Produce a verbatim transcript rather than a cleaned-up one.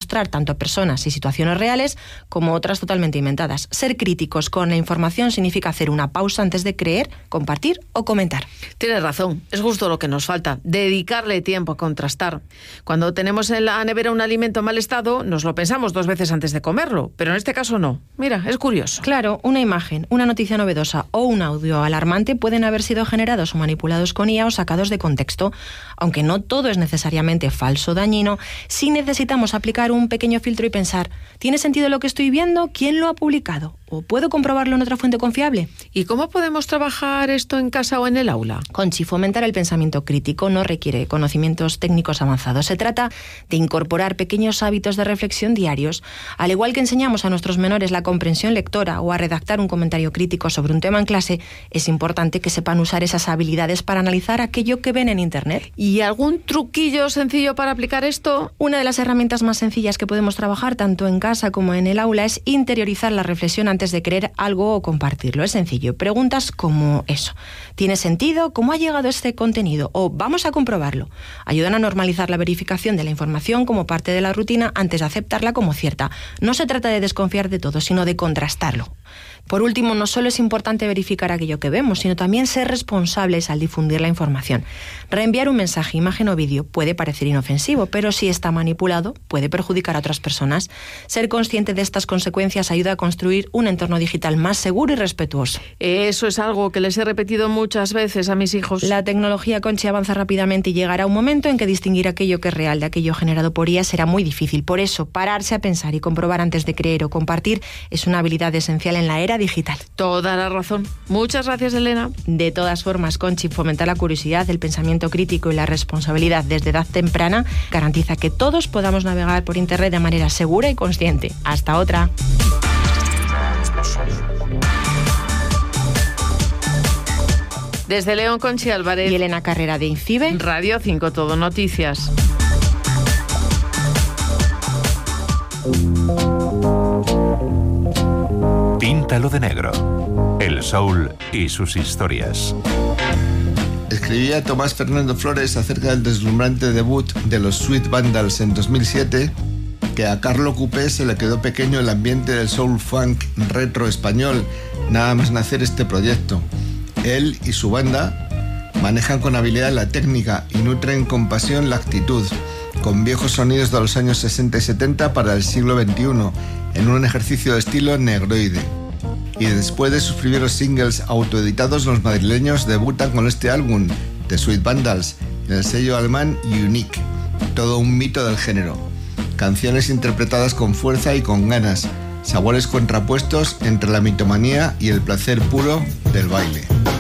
mostrar tanto personas y situaciones reales como otras totalmente inventadas. Ser críticos con la información significa hacer una pausa antes de creer, compartir o comentar. Tienes razón, es justo lo que nos falta, dedicarle tiempo a contrastar. Cuando tenemos en la nevera un alimento en mal estado, nos lo pensamos dos veces antes de comerlo, pero en este caso no. Mira, es curioso. Claro, una imagen, una noticia novedosa o un audio alarmante pueden haber sido generados o manipulados con I A o sacados de contexto. Aunque no todo es necesariamente falso o dañino, sí necesitamos aplicar un pequeño filtro y pensar, ¿tiene sentido lo que estoy viendo? ¿Quién lo ha publicado? ¿O puedo comprobarlo en otra fuente confiable? ¿Y cómo podemos trabajar esto en casa o en el aula? Conchi, fomentar el pensamiento crítico no requiere conocimientos técnicos avanzados. Se trata de incorporar pequeños hábitos de reflexión diarios. Al igual que enseñamos a nuestros menores la comprensión lectora o a redactar un comentario crítico sobre un tema en clase, es importante que sepan usar esas habilidades para analizar aquello que ven en Internet. ¿Y algún truquillo sencillo para aplicar esto? Una de las herramientas más sencillas que podemos trabajar tanto en casa como en el aula es interiorizar la reflexión antes de creer algo o compartirlo. Es sencillo. Preguntas como eso. ¿Tiene sentido? ¿Cómo ha llegado este contenido? O vamos a comprobarlo. Ayudan a normalizar la verificación de la información como parte de la rutina antes de aceptarla como cierta. No se trata de desconfiar de todo, sino de contrastarlo. Por último, no solo es importante verificar aquello que vemos, sino también ser responsables al difundir la información. Reenviar un mensaje, imagen o vídeo puede parecer inofensivo, pero si está manipulado, puede perjudicar a otras personas. Ser consciente de estas consecuencias ayuda a construir un entorno digital más seguro y respetuoso. Eso es algo que les he repetido muchas veces a mis hijos. La tecnología, Conchi, avanza rápidamente y llegará un momento en que distinguir aquello que es real de aquello generado por I A será muy difícil. Por eso, pararse a pensar y comprobar antes de creer o compartir es una habilidad esencial en la era digital. Toda la razón. Muchas gracias, Elena. De todas formas, Conchi, fomentar la curiosidad, el pensamiento crítico y la responsabilidad desde edad temprana garantiza que todos podamos navegar por Internet de manera segura y consciente. Hasta otra. Desde León, Conchi Álvarez y Elena Carrera de INCIBE, Radio cinco Todo Noticias. Píntalo de negro. El soul y sus historias. Escribía Tomás Fernando Flores acerca del deslumbrante debut de los Sweet Vandals en dos mil siete, que a Carlo Coupé se le quedó pequeño el ambiente del soul funk retro español, nada más nacer este proyecto. Él y su banda manejan con habilidad la técnica y nutren con pasión la actitud, con viejos sonidos de los años sesenta y setenta para el siglo veintiuno, en un ejercicio de estilo negroide. Y después de sus primeros singles autoeditados, los madrileños debutan con este álbum, The Sweet Vandals, en el sello alemán Unique, todo un mito del género. Canciones interpretadas con fuerza y con ganas, sabores contrapuestos entre la mitomanía y el placer puro del baile.